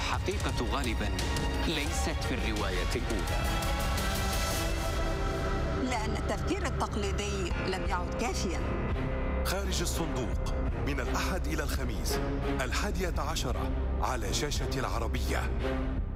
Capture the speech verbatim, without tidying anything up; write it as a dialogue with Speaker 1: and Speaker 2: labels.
Speaker 1: الحقيقة غالباً ليست في الرواية الأولى،
Speaker 2: لأن التفكير التقليدي لم يعد كافياً.
Speaker 3: خارج الصندوق من الأحد إلى الخميس الحادية عشرة على شاشة العربية.